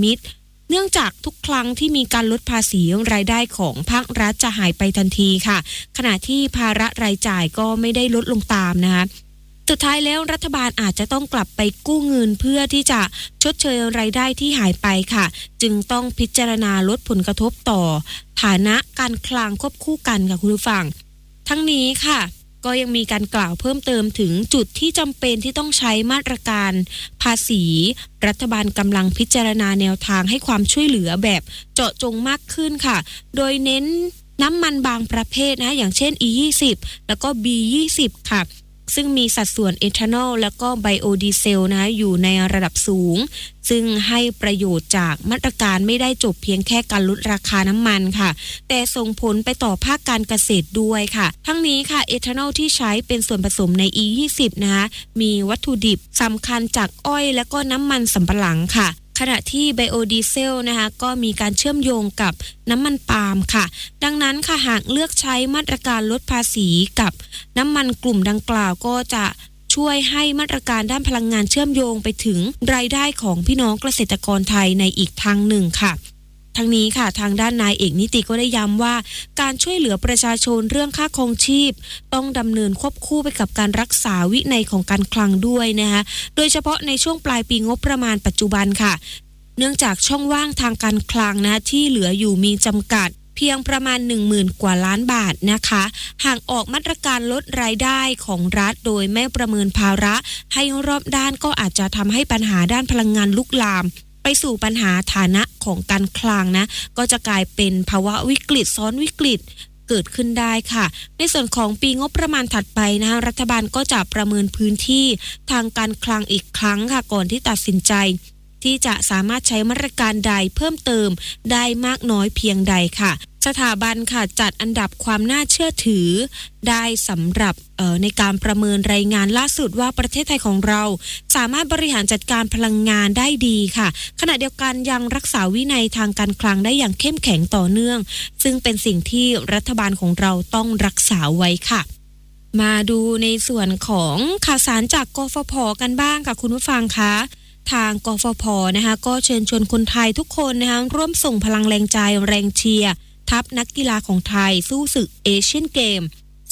มิตรเนื่องจากทุกครั้งที่มีการลดภาษีรายได้ของภาครัฐจะหายไปทันทีค่ะขณะที่ภาระรายจ่ายก็ไม่ได้ลดลงตามนะคะสุดท้ายแล้วรัฐบาลอาจจะต้องกลับไปกู้เงินเพื่อที่จะชดเชยรายได้ที่หายไปค่ะจึงต้องพิจารณาลดผลกระทบต่อฐานะการคลังควบคู่กันค่ะคุณผู้ฟังทั้งนี้ค่ะก็ยังมีการกล่าวเพิ่มเติมถึงจุดที่จำเป็นที่ต้องใช้มาตรการภาษีรัฐบาลกำลังพิจารณาแนวทางให้ความช่วยเหลือแบบเจาะจงมากขึ้นค่ะโดยเน้นน้ำมันบางประเภทนะอย่างเช่น E20 แล้วก็ B20 ค่ะซึ่งมีสัดส่วนเอทานอลแล้วก็ไบโอดีเซลนะอยู่ในระดับสูงซึ่งให้ประโยชน์จากมาตรการไม่ได้จบเพียงแค่การลดราคาน้ำมันค่ะแต่ส่งผลไปต่อภาคการเกษตรด้วยค่ะทั้งนี้ค่ะเอทานอลที่ใช้เป็นส่วนผสมใน E20 นะคะมีวัตถุดิบสำคัญจากอ้อยและก็น้ำมันสำปะหลังค่ะขณะที่ไบโอดีเซลนะคะก็มีการเชื่อมโยงกับน้ำมันปาล์มค่ะดังนั้นค่ะหากเลือกใช้มาตรการลดภาษีกับน้ำมันกลุ่มดังกล่าวก็จะช่วยให้มาตรการด้านพลังงานเชื่อมโยงไปถึงรายได้ของพี่น้องเกษตรกรไทยในอีกทางหนึ่งค่ะทั้งนี้ค่ะทางด้านนายเอกนิติก็ได้ย้ำว่าการช่วยเหลือประชาชนเรื่องค่าครองชีพต้องดำเนินควบคู่ไปกับการรักษาวินัยของการคลังด้วยนะคะโดยเฉพาะในช่วงปลายปีงบประมาณปัจจุบันค่ะเนื่องจากช่องว่างทางการคลังนะที่เหลืออยู่มีจำกัดเพียงประมาณ 10,000 กว่าล้านบาทนะคะหากออกมาตรการลดรายได้ของรัฐโดยไม่ประเมินภาระให้รอบด้านก็อาจจะทำให้ปัญหาด้านพลังงานลุกลามไปสู่ปัญหาฐานะของการคลังนะก็จะกลายเป็นภาวะวิกฤตซ้อนวิกฤตเกิดขึ้นได้ค่ะในส่วนของปีงบประมาณถัดไปนะคะรัฐบาลก็จะประเมินพื้นที่ทางการคลังอีกครั้งค่ะก่อนที่ตัดสินใจที่จะสามารถใช้มาตรการใดเพิ่มเติมได้มากน้อยเพียงใดค่ะสถาบันค่ะจัดอันดับความน่าเชื่อถือได้สำหรับในการประเมินรายงานล่าสุดว่าประเทศไทยของเราสามารถบริหารจัดการพลังงานได้ดีค่ะขณะเดียวกันยังรักษาวินัยทางการคลังได้อย่างเข้มแข็งต่อเนื่องซึ่งเป็นสิ่งที่รัฐบาลของเราต้องรักษาไว้ค่ะมาดูในส่วนของข่าวสารจากกฟผ.กันบ้างค่ะคุณผู้ฟังคะทางกฟผ.นะคะก็เชิญชวนคนไทยทุกคนนะคะร่วมส่งพลังแรงใจแรงเชียร์ทัพนักกีฬาของไทยสู้ศึกเอเชียนเกม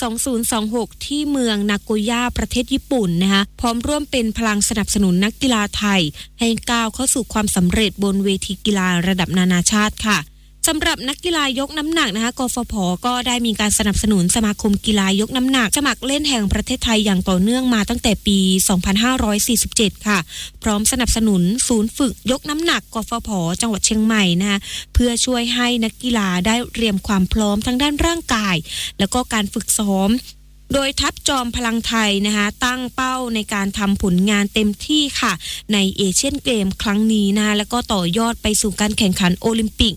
2026 ที่เมืองนาโกย่าประเทศญี่ปุ่นนะคะพร้อมร่วมเป็นพลังสนับสนุนนักกีฬาไทยให้ก้าวเข้าสู่ความสำเร็จบนเวทีกีฬาระดับนานาชาติค่ะสำหรับนักกีฬายกน้ำหนักนะคะกฟผ.ก็ได้มีการสนับสนุนสมาคมกีฬายกน้ำหนักสมัครเล่นแห่งประเทศไทยอย่างต่อเนื่องมาตั้งแต่ปี 2547 ค่ะพร้อมสนับสนุนศูนย์ฝึกยกน้ำหนักกฟผ.จังหวัดเชียงใหม่นะคะเพื่อช่วยให้นักกีฬาได้เตรียมความพร้อมทั้งด้านร่างกายแล้วก็การฝึกซ้อมโดยทัพจอมพลังไทยนะคะตั้งเป้าในการทำผลงานเต็มที่ค่ะในเอเชียนเกมครั้งนี้นะแล้วก็ต่อยอดไปสู่การแข่งขันโอลิมปิก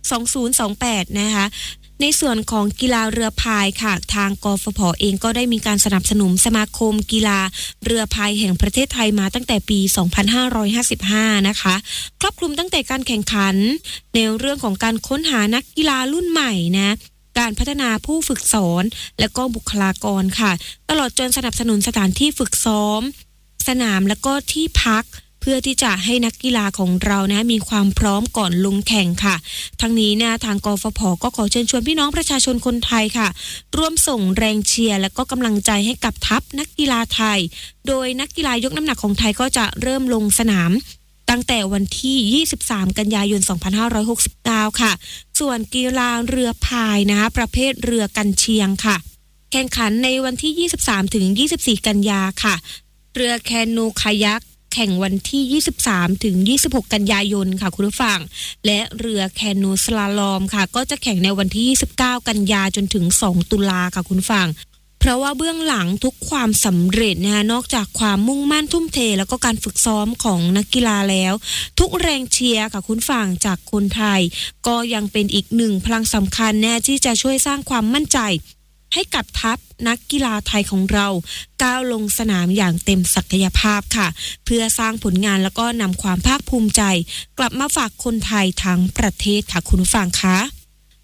2028 นะคะในส่วนของกีฬาเรือพายค่ะทางกฟผ.เองก็ได้มีการสนับสนุนสมาคมกีฬาเรือพายแห่งประเทศไทยมาตั้งแต่ปี 2555 นะคะครอบคลุมตั้งแต่การแข่งขันในเรื่องของการค้นหานักกีฬารุ่นใหม่นะการพัฒนาผู้ฝึกสอนและก็บุคลากรค่ะตลอดจนสนับสนุนสถานที่ฝึกซ้อมสนามและก็ที่พักเพื่อที่จะให้นักกีฬาของเรานะมีความพร้อมก่อนลงแข่งค่ะทั้งนี้นะทางกฟผ.ก็ขอเชิญชวนพี่น้องประชาชนคนไทยค่ะร่วมส่งแรงเชียร์และก็กำลังใจให้กับทัพนักกีฬาไทยโดยนักกีฬายกน้ำหนักของไทยก็จะเริ่มลงสนามตั้งแต่วันที่ 23 กันยายน 2569 ค่ะส่วนกีฬาเรือพายนะคะประเภทเรือกันเชียงค่ะแข่งขันในวันที่ 23 ถึง 24 กันยาค่ะเรือแคนูคายักแข่งวันที่ 23 ถึง 26 กันยายนค่ะคุณผู้ฟังและเรือแคนูสลาลอมค่ะก็จะแข่งในวันที่ 29 กันยาจนถึง 2 ตุลาค่ะคุณผู้ฟังเพราะว่าเบื้องหลังทุกความสำเร็จนะคะนอกจากความมุ่งมั่นทุ่มเทแล้วก็การฝึกซ้อมของนักกีฬาแล้วทุกแรงเชียร์ค่ะคุณฟังจากคนไทยก็ยังเป็นอีกหนึ่งพลังสำคัญแน่ที่จะช่วยสร้างความมั่นใจให้กับทัพนักกีฬาไทยของเราก้าวลงสนามอย่างเต็มศักยภาพค่ะเพื่อสร้างผลงานแล้วก็นำความภาคภูมิใจกลับมาฝากคนไทยทั้งประเทศค่ะคุณผู้ฟังคะ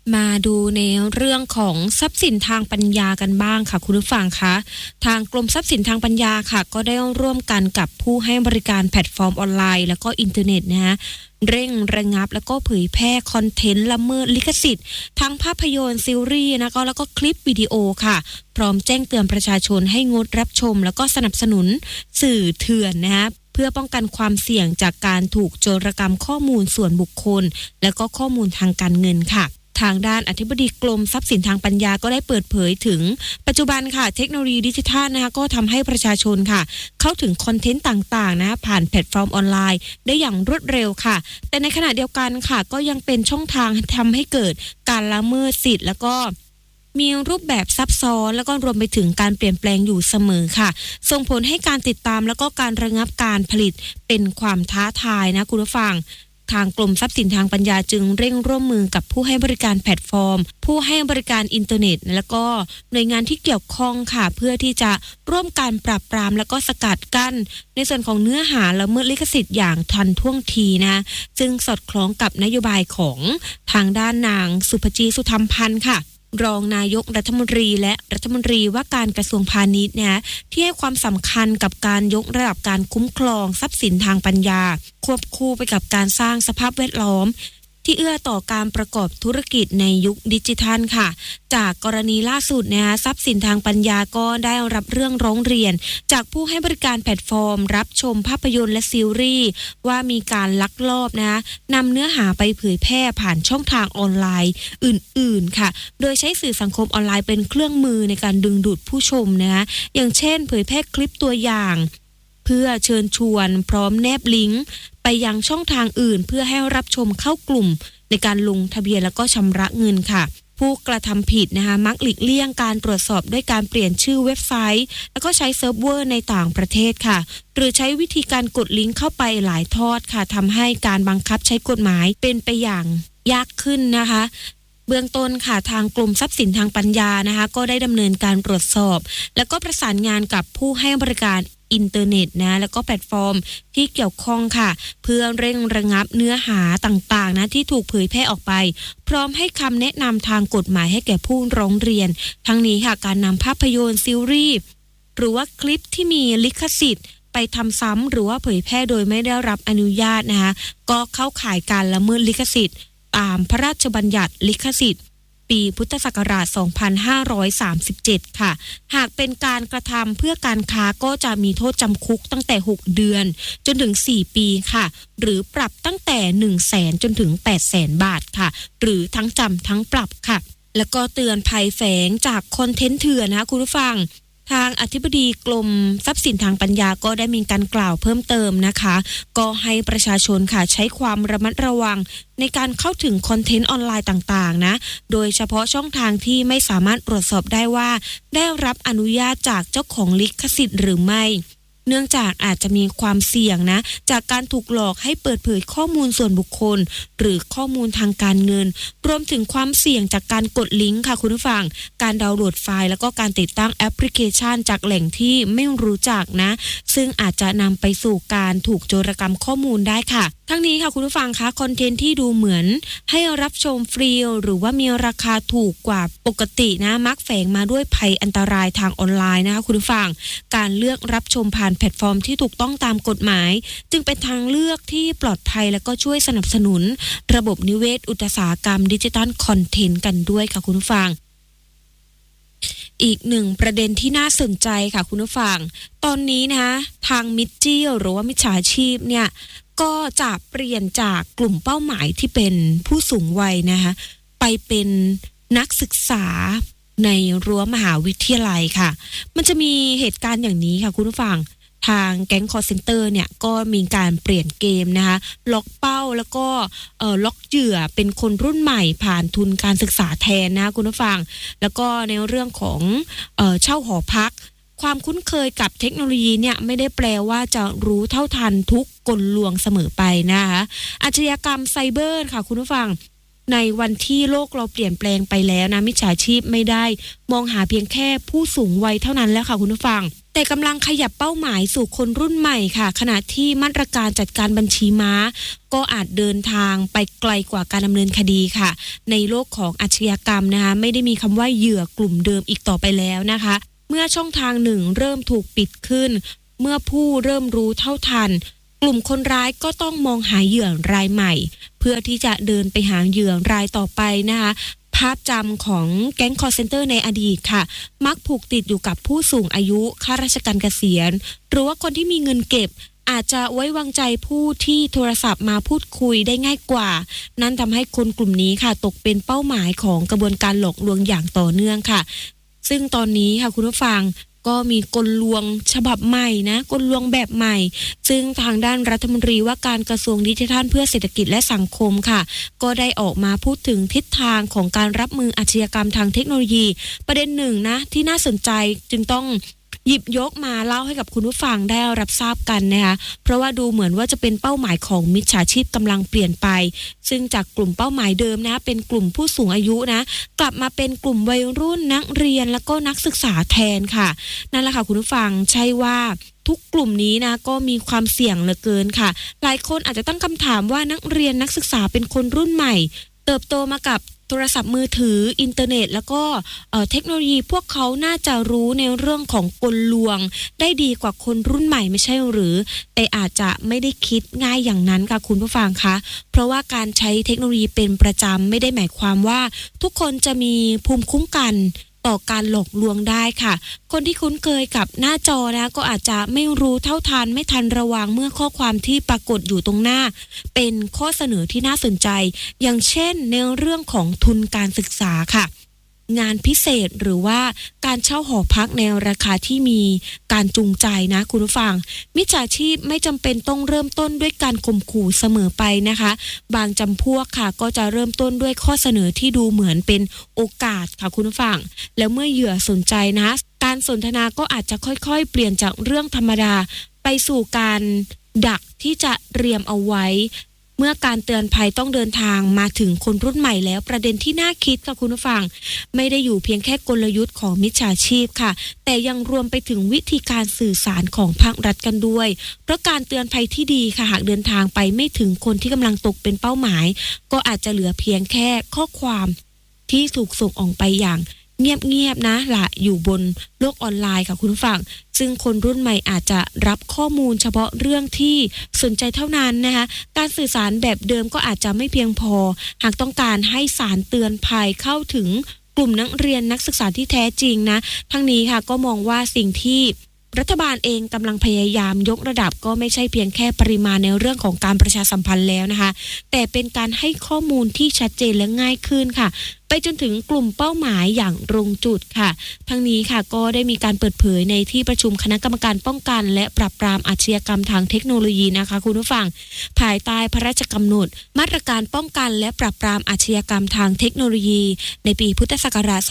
มาดูในเรื่องของทรัพย์สินทางปัญญากันบ้างค่ะคุณผู้ฟังคะทางกรมทรัพย์สินทางปัญญาค่ะก็ได้ร่วมกันกับผู้ให้บริการแพลตฟอร์มออนไลน์แล้วก็อินเทอร์เน็ตนะฮะเร่งระงับแล้วก็เผยแพร่คอนเทนต์ละเมิดลิขสิทธิ์ทั้งภาพยนตร์ซีรีส์แล้วก็คลิปวิดีโอค่ะพร้อมแจ้งเตือนประชาชนให้งดรับชมแล้วก็สนับสนุนสื่อเถื่อนนะฮะเพื่อป้องกันความเสี่ยงจากการถูกโจรกรรมข้อมูลส่วนบุคคลและก็ข้อมูลทางการเงินค่ะทางด้านอธิบดีกรมทรัพย์สินทางปัญญาก็ได้เปิดเผยถึงปัจจุบันค่ะเทคโนโลยีดิจิทัลนะคะก็ทำให้ประชาชนค่ะเข้าถึงคอนเทนต์ต่างๆนะผ่านแพลตฟอร์มออนไลน์ได้อย่างรวดเร็วค่ะแต่ในขณะเดียวกันค่ะก็ยังเป็นช่องทางทำให้เกิดการละเมิดสิทธิ์แล้วก็มีรูปแบบซับซ้อนแล้วก็รวมไปถึงการเปลี่ยนแปลงอยู่เสมอค่ะส่งผลให้การติดตามแล้วก็การระงับการผลิตเป็นความท้าทายนะคุณผู้ฟังทางกรมทรัพย์สินทางปัญญาจึงเร่งร่วมมือกับผู้ให้บริการแพลตฟอร์มผู้ให้บริการอินเทอร์เน็ตแล้วก็หน่วยงานที่เกี่ยวข้องค่ะเพื่อที่จะร่วมการปราบปรามแล้วก็สกัดกั้นในส่วนของเนื้อหาละเมิดลิขสิทธิ์อย่างทันท่วงทีนะซึ่งสอดคล้องกับนโยบายของทางด้านนางสุภจีสุธรรมพันธ์ค่ะรองนายกรัฐมนตรีและรัฐมนตรีว่าการกระทรวงพาณิชย์นะที่ให้ความสำคัญกับการยกระดับการคุ้มครองทรัพย์สินทางปัญญาควบคู่ไปกับการสร้างสภาพแวดล้อมที่เอื้อต่อการประกอบธุรกิจในยุคดิจิทัลค่ะจากกรณีล่าสุดนะทรัพย์สินทางปัญญาก็ได้รับเรื่องร้องเรียนจากผู้ให้บริการแพลตฟอร์มรับชมภาพยนตร์และซีรีส์ว่ามีการลักลอบนะนำเนื้อหาไปเผยแพร่ผ่านช่องทางออนไลน์อื่นๆค่ะโดยใช้สื่อสังคมออนไลน์เป็นเครื่องมือในการดึงดูดผู้ชมนะอย่างเช่นเผยแพร่คลิปตัวอย่างเพื่อเชิญชวนพร้อมแนบลิงก์ไปยังช่องทางอื่นเพื่อให้รับชมเข้ากลุ่มในการลงทะเบียนแล้วก็ชำระเงินค่ะผู้กระทำผิดนะคะมักหลีกเลี่ยงการตรวจสอบด้วยการเปลี่ยนชื่อเว็บไซต์แล้วก็ใช้เซิร์ฟเวอร์ในต่างประเทศค่ะหรือใช้วิธีการกดลิงก์เข้าไปหลายทอดค่ะทำให้การบังคับใช้กฎหมายเป็นไปอย่างยากขึ้นนะคะเบื้องต้นค่ะทางกรมทรัพย์สินทางปัญญานะคะก็ได้ดำเนินการตรวจสอบแล้วก็ประสานงานกับผู้ให้บริการอินเทอร์เน็ตนะแล้วก็แพลตฟอร์มที่เกี่ยวข้องค่ะเพื่อเร่งระงับเนื้อหาต่างๆนะที่ถูกเผยแพร่ออกไปพร้อมให้คำแนะนำทางกฎหมายให้แก่ผู้ร้องเรียนทั้งนี้ค่ะการนำภาพยนตร์ซีรีส์หรือว่าคลิปที่มีลิขสิทธิ์ไปทำซ้ำหรือว่าเผยแพร่โดยไม่ได้รับอนุญาตนะคะก็เข้าข่ายการละเมิดลิขสิทธิ์ตามพระราชบัญญัติลิขสิทธิ์ปีพุทธศักราช 2537 ค่ะหากเป็นการกระทำเพื่อการค้าก็จะมีโทษจำคุกตั้งแต่ 6 เดือนจนถึง 4 ปีค่ะหรือปรับตั้งแต่ 100,000 จนถึง 800,000 บาทค่ะหรือทั้งจำทั้งปรับค่ะแล้วก็เตือนภัยแฝงจากคอนเทนต์เถื่อนนะคุณผู้ฟังทางอธิบดีกรมทรัพย์สินทางปัญญาก็ได้มีการกล่าวเพิ่มเติมนะคะก็ให้ประชาชนค่ะใช้ความระมัดระวังในการเข้าถึงคอนเทนต์ออนไลน์ต่างๆนะโดยเฉพาะช่องทางที่ไม่สามารถตรวจสอบได้ว่าได้รับอนุญาตจากเจ้าของลิขสิทธิ์หรือไม่เนื่องจากอาจจะมีความเสี่ยงนะจากการถูกหลอกให้เปิดเผยข้อมูลส่วนบุคคลหรือข้อมูลทางการเงินรวมถึงความเสี่ยงจากการกดลิงก์ค่ะคุณผู้ฟังการดาวน์โหลดไฟล์แล้วก็การติดตั้งแอปพลิเคชันจากแหล่งที่ไม่รู้จักนะซึ่งอาจจะนำไปสู่การถูกโจรกรรมข้อมูลได้ค่ะทั้งนี้ค่ะคุณผู้ฟังคะคอนเทนต์ที่ดูเหมือนให้รับชมฟรีหรือว่ามีราคาถูกกว่าปกตินะมักแฝงมาด้วยภัยอันตรายทางออนไลน์นะคะคุณผู้ฟังการเลือกรับชมผ่านแพลตฟอร์มที่ถูกต้องตามกฎหมายจึงเป็นทางเลือกที่ปลอดภัยและก็ช่วยสนับสนุนระบบนิเวศอุตสาหกรรมดิจิทัลคอนเทนต์กันด้วยค่ะคุณผู้ฟังอีกหนึ่งประเด็นที่น่าสนใจค่ะคุณผู้ฟังตอนนี้นะทางมิจจี้หรือว่ามิจฉาชีพเนี่ยก็จะเปลี่ยนจากกลุ่มเป้าหมายที่เป็นผู้สูงวัยนะคะไปเป็นนักศึกษาในรั้วมหาวิทยาลัยค่ะมันจะมีเหตุการณ์อย่างนี้ค่ะคุณผู้ฟังทางแก๊งคอลเซ็นเตอร์เนี่ยก็มีการเปลี่ยนเกมนะคะล็อกเป้าแล้วก็ล็อกเหยื่อเป็นคนรุ่นใหม่ผ่านทุนการศึกษาแทนนะคุณผู้ฟังแล้วก็ในเรื่องของเช่าหอพักความคุ้นเคยกับเทคโนโลยีเนี่ยไม่ได้แปลว่าจะรู้เท่าทันทุกกลลวงเสมอไปนะคะอาชญากรรมไซเบอร์ค่ะคุณผู้ฟังในวันที่โลกเราเปลี่ยนแปลงไปแล้วนะมิจฉาชีพไม่ได้มองหาเพียงแค่ผู้สูงวัยเท่านั้นแล้วค่ะคุณผู้ฟังแต่กำลังขยับเป้าหมายสู่คนรุ่นใหม่ค่ะขณะที่มาตรการจัดการบัญชีม้าก็อาจเดินทางไปไกลกว่าการดำเนินคดีค่ะในโลกของอาชญากรรมนะคะไม่ได้มีคำว่าเหยื่อกลุ่มเดิมอีกต่อไปแล้วนะคะเมื่อช่องทางหนึ่งเริ่มถูกปิดขึ้นเมื่อผู้เริ่มรู้เท่าทันกลุ่มคนร้ายก็ต้องมองหาเหยื่อรายใหม่เพื่อที่จะเดินไปหาเหยื่อรายต่อไปนะคะภาพจำของแก๊งคอลเซ็นเตอร์ในอดีตค่ะมักผูกติดอยู่กับผู้สูงอายุข้าราชการเกษียณหรือว่าคนที่มีเงินเก็บอาจจะไว้วางใจผู้ที่โทรศัพท์มาพูดคุยได้ง่ายกว่านั่นทำให้คนกลุ่มนี้ค่ะตกเป็นเป้าหมายของกระบวนการหลอกลวงอย่างต่อเนื่องค่ะซึ่งตอนนี้ค่ะคุณผู้ฟังก็มีกลลวงฉบับใหม่นะกลลวงแบบใหม่ซึ่งทางด้านรัฐมนตรีว่าการกระทรวงดิจิทัลเพื่อเศรษฐกิจและสังคมค่ะก็ได้ออกมาพูดถึงทิศทางของการรับมืออาชญากรรมทางเทคโนโลยีประเด็นหนึ่งนะที่น่าสนใจจึงต้องหยิบยกมาเล่าให้กับคุณผู้ฟังได้รับทราบกันนะคะเพราะว่าดูเหมือนว่าจะเป็นเป้าหมายของมิจฉาชีพกำลังเปลี่ยนไปซึ่งจากกลุ่มเป้าหมายเดิมนะเป็นกลุ่มผู้สูงอายุนะกลับมาเป็นกลุ่มวัยรุ่นนักเรียนแล้วก็นักศึกษาแทนค่ะนั่นแหละค่ะคุณผู้ฟังใช่ว่าทุกกลุ่มนี้นะก็มีความเสี่ยงเหลือเกินค่ะหลายคนอาจจะตั้งคำถามว่านักเรียนนักศึกษาเป็นคนรุ่นใหม่เติบโตมากับโทรศัพท์มือถืออินเทอร์เน็ตแล้วก็เทคโนโลยีพวกเขาน่าจะรู้ในเรื่องของกลลวงได้ดีกว่าคนรุ่นใหม่ไม่ใช่หรือแต่อาจจะไม่ได้คิดง่ายอย่างนั้นค่ะคุณผู้ฟังคะเพราะว่าการใช้เทคโนโลยีเป็นประจำไม่ได้หมายความว่าทุกคนจะมีภูมิคุ้มกันต่อการหลอกลวงได้ค่ะคนที่คุ้นเคยกับหน้าจอนะก็อาจจะไม่รู้เท่าทันไม่ทันระวังเมื่อข้อความที่ปรากฏอยู่ตรงหน้าเป็นข้อเสนอที่น่าสนใจอย่างเช่นในเรื่องของทุนการศึกษาค่ะงานพิเศษหรือว่าการเช่าหอพักในราคาที่มีการจูงใจนะคุณผู้ฟังมิจฉาชีพไม่จำเป็นต้องเริ่มต้นด้วยการข่มขู่เสมอไปนะคะบางจำพวกค่ะก็จะเริ่มต้นด้วยข้อเสนอที่ดูเหมือนเป็นโอกาสค่ะคุณผู้ฟังแล้วเมื่อเหยื่อสนใจนะการสนทนาก็อาจจะค่อยๆเปลี่ยนจากเรื่องธรรมดาไปสู่การดักที่จะเตรียมเอาไว้เมื่อการเตือนภัยต้องเดินทางมาถึงคนรุ่นใหม่แล้วประเด็นที่น่าคิดค่ะคุณผู้ฟังไม่ได้อยู่เพียงแค่กลยุทธ์ของมิจฉาชีพค่ะแต่ยังรวมไปถึงวิธีการสื่อสารของภาครัฐกันด้วยเพราะการเตือนภัยที่ดีค่ะหากเดินทางไปไม่ถึงคนที่กำลังตกเป็นเป้าหมายก็อาจจะเหลือเพียงแค่ข้อความที่ถูกส่งออกไปอย่างเงียบๆนะล่ะอยู่บนโลกออนไลน์ค่ะคุณผู้ฟังซึ่งคนรุ่นใหม่อาจจะรับข้อมูลเฉพาะเรื่องที่สนใจเท่านั้นนะคะการสื่อสารแบบเดิมก็อาจจะไม่เพียงพอหากต้องการให้สารเตือนภัยเข้าถึงกลุ่มนักเรียนนักศึกษาที่แท้จริงนะทั้งนี้ค่ะก็มองว่าสิ่งที่รัฐบาลเองกำลังพยายามยกระดับก็ไม่ใช่เพียงแค่ปริมาณในเรื่องของการประชาสัมพันธ์แล้วนะคะแต่เป็นการให้ข้อมูลที่ชัดเจนและง่ายขึ้นค่ะไปจนถึงกลุ่มเป้าหมายอย่างตรงจุดค่ะทั้งนี้ค่ะก็ได้มีการเปิดเผยในที่ประชุมคณะกรรมการป้องกันและปราบปรามอาชญากรรมทางเทคโนโลยีนะคะคุณผู้ฟังภายใต้พระราชกำหนดมาตรการป้องกันและปราบปรามอาชญากรรมทางเทคโนโลยีในปีพุทธศักราช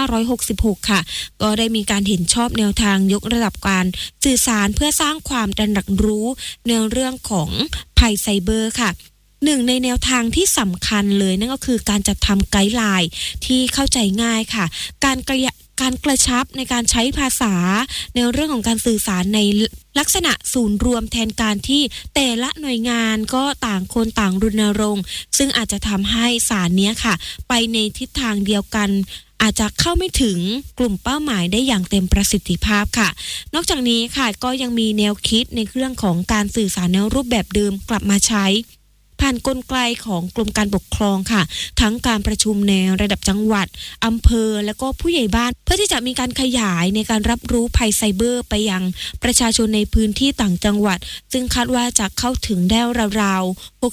2566 ค่ะก็ได้มีการเห็นชอบแนวทางยกระดับการสื่อสารเพื่อสร้างความตระหนักรู้ในเรื่องของภัยไซเบอร์ค่ะหนึ่งในแนวทางที่สำคัญเลยนั่นก็คือการจัดทำไกด์ไลน์ที่เข้าใจง่ายค่ะการกระชับในการใช้ภาษาในเรื่องของการสื่อสารในลักษณะศูนย์รวมแทนการที่แต่ละหน่วยงานก็ต่างคนต่างรณรงค์ซึ่งอาจจะทำให้สารนี้ค่ะไปในทิศทางเดียวกันอาจจะเข้าไม่ถึงกลุ่มเป้าหมายได้อย่างเต็มประสิทธิภาพค่ะนอกจากนี้ค่ะก็ยังมีแนวคิดในเรื่องของการสื่อสารในรูปแบบเดิมกลับมาใช้ผ่านกลไกของกรมการปกครองค่ะทั้งการประชุมในระดับจังหวัดอำเภอและก็ผู้ใหญ่บ้านเพื่อที่จะมีการขยายในการรับรู้ภัยไซเบอร์ไปยังประชาชนในพื้นที่ต่างจังหวัดซึ่งคาดว่าจะเข้าถึงได้ราวๆ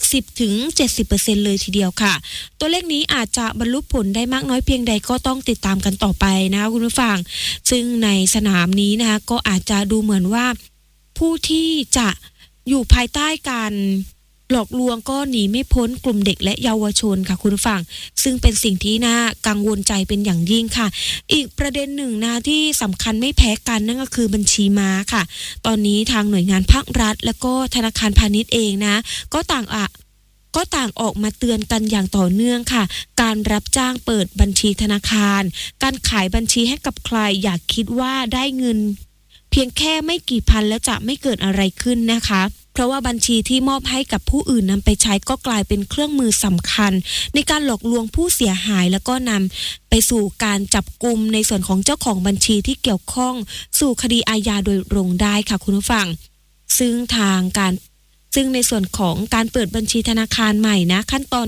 60-70% เลยทีเดียวค่ะตัวเลขนี้อาจจะบรรลุผลได้มากน้อยเพียงใดก็ต้องติดตามกันต่อไปนะคะคุณผู้ฟังซึ่งในสนามนี้นะคะก็อาจจะดูเหมือนว่าผู้ที่จะอยู่ภายใต้การหลอกลวงก็หนีไม่พ้นกลุ่มเด็กและเยาวชนค่ะคุณผู้ฟังซึ่งเป็นสิ่งที่น่ากังวลใจเป็นอย่างยิ่งค่ะอีกประเด็นหนึ่งนะที่สำคัญไม่แพ้กันนั่นก็คือบัญชีม้าค่ะตอนนี้ทางหน่วยงานภาครัฐและก็ธนาคารพาณิชย์เองนะก็ต่างออกมาเตือนกันอย่างต่อเนื่องค่ะการรับจ้างเปิดบัญชีธนาคารการขายบัญชีให้กับใครอยากคิดว่าได้เงินเพียงแค่ไม่กี่พันแล้วจะไม่เกิดอะไรขึ้นนะคะเพราะว่าบัญชีที่มอบให้กับผู้อื่นนำไปใช้ก็กลายเป็นเครื่องมือสำคัญในการหลอกลวงผู้เสียหายแล้วก็นำไปสู่การจับกุมในส่วนของเจ้าของบัญชีที่เกี่ยวข้องสู่คดีอาญาโดยตรงได้ค่ะคุณผู้ฟังซึ่งในส่วนของการเปิดบัญชีธนาคารใหม่นะขั้นตอน